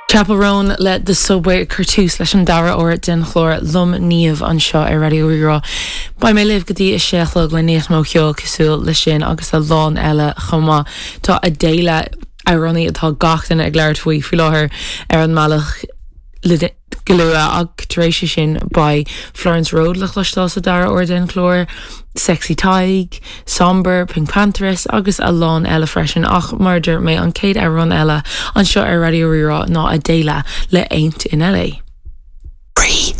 Chapel Roan le de subway cartús leis an dara or den chlór lum níomh an seo ar radio urá. Ba mé libh gotí is séachlog le níos mó cheol cosúil le sin agus a lán eile chomá tá a déile arónnaí atá gachtain ag leir faoi fi láthair ar an mealach galua ag taréis sin by Florence Road le chlostá sa dara or den chlór Sexy Tig, Somber, Pink Panthers agus a lán eile freisin ach murder mé an céad arón eile an seo ar radio urá ná a déile le aint in LA. Free.